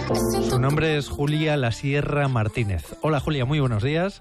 Su nombre es Julia La Sierra Martínez. Hola Julia, muy buenos días.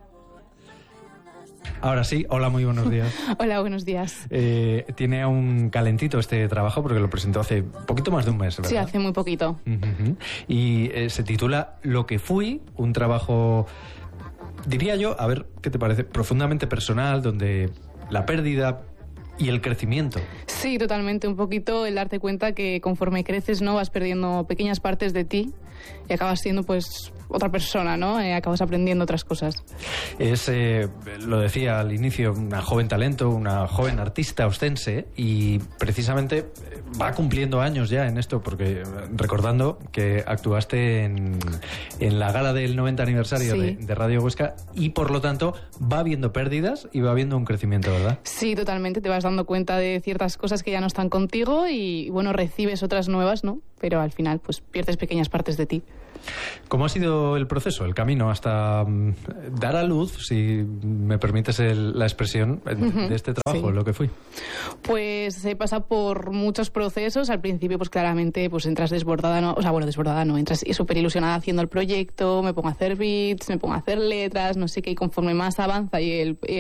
Ahora sí, hola, muy buenos días. Hola, buenos días. Tiene aún calentito este trabajo porque lo presentó hace poquito más de un mes, ¿verdad? Sí, hace muy poquito. Y se titula Lo que fui, un trabajo, diría yo, a ver qué te parece, profundamente personal, donde la pérdida y el crecimiento. Sí, totalmente. Un poquito el darte cuenta que conforme creces, ¿no?, vas perdiendo pequeñas partes de ti y acabas siendo, pues, otra persona, ¿no? Acabas aprendiendo otras cosas. Es, lo decía al inicio, una joven talento, una joven artista ostense, y precisamente va cumpliendo años ya en esto, porque recordando que actuaste en la gala del 90 aniversario de Radio Huesca, y por lo tanto va habiendo pérdidas y va habiendo un crecimiento, ¿verdad? Sí, totalmente. Te vas dando cuenta de ciertas cosas que ya no están contigo y, bueno, recibes otras nuevas, ¿no? Pero al final, pues, pierdes pequeñas partes de ti. ¿Cómo ha sido el proceso, el camino hasta dar a luz, si me permites la expresión, de este trabajo, lo que fui? Pues se pasa por muchos procesos. Al principio, pues claramente, pues entras desbordada, ¿no? O sea, bueno, desbordada no, entras súper ilusionada haciendo el proyecto, me pongo a hacer beats, me pongo a hacer letras, no sé qué, y conforme más avanza y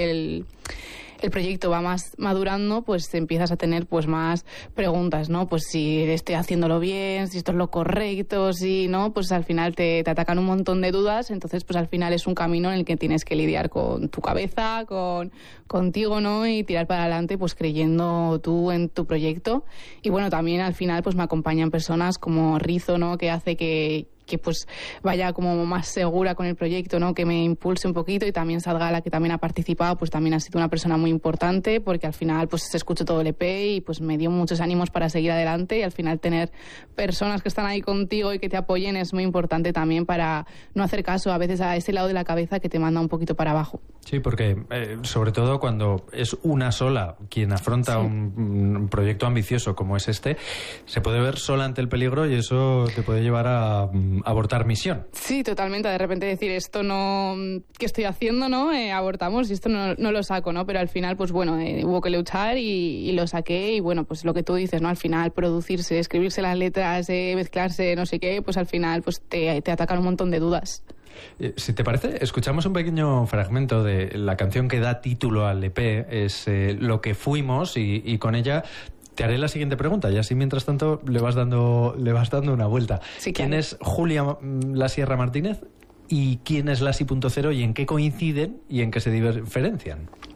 el proyecto va más madurando, pues empiezas a tener, pues, más preguntas, ¿no? Pues si estoy haciéndolo bien, si esto es lo correcto, si no, pues al final te atacan un montón de dudas. Entonces, pues al final es un camino en el que tienes que lidiar con tu cabeza, contigo, ¿no? Y tirar para adelante, pues creyendo tú en tu proyecto. Y bueno, también al final, pues me acompañan personas como Rizo, ¿no?, que hace que pues vaya como más segura con el proyecto, ¿no?, que me impulse un poquito, y también Sadgala, que también ha participado, pues también ha sido una persona muy importante, porque al final pues se escuchó todo el EP y pues me dio muchos ánimos para seguir adelante, y al final tener personas que están ahí contigo y que te apoyen es muy importante también para no hacer caso a veces a ese lado de la cabeza que te manda un poquito para abajo. Sí, porque sobre todo cuando es una sola quien afronta un proyecto ambicioso como es este, se puede ver sola ante el peligro y eso te puede llevar a abortar misión. Sí, totalmente. De repente decir esto no, ¿qué estoy haciendo? ¿No? Abortamos y esto no lo saco, ¿no? Pero al final, pues bueno, hubo que luchar y lo saqué, y bueno, pues lo que tú dices, ¿no? Al final producirse, escribirse las letras, mezclarse, no sé qué, pues al final pues te atacan un montón de dudas. Si te parece, escuchamos un pequeño fragmento de la canción que da título al EP, es Lo que fuimos, y con ella te haré la siguiente pregunta, y así mientras tanto le vas dando una vuelta. Sí, claro. ¿Quién es Julia La Sierra Martínez y quién es Lasi.0, y en qué coinciden y en qué se diferencian?